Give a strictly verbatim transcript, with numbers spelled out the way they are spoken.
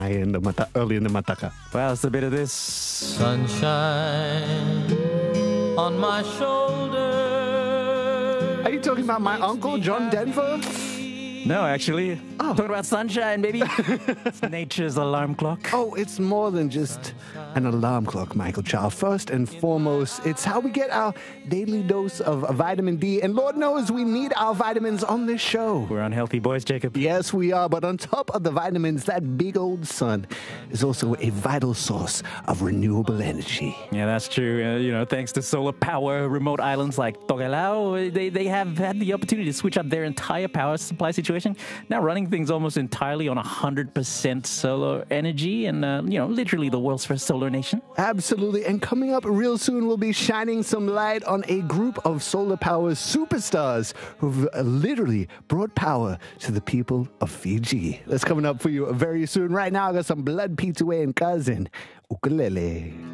in the mata, early in the mataka. Well, it's a bit of this. Sunshine on my shoulder. Are you talking about my uncle, John Denver? No, actually. Oh. Talking about sunshine, baby. It's nature's alarm clock. Oh, it's more than just an alarm clock, Michael Chow. First and foremost, it's how we get our daily dose of vitamin D. And Lord knows we need our vitamins on this show. We're unhealthy boys, Jacob. Yes, we are. But on top of the vitamins, that big old sun is also a vital source of renewable energy. Yeah, that's true. Uh, you know, thanks to solar power, remote islands like Tokelau, they, they have had the opportunity to switch up their entire power supply situation. Now running things almost entirely on one hundred percent solar energy and, uh, you know, literally the world's first solar nation. Absolutely. And coming up real soon, we'll be shining some light on a group of solar power superstars who've uh, literally brought power to the people of Fiji. That's coming up for you very soon. Right now, I got some Blood Pizza and Cousin Ukulele.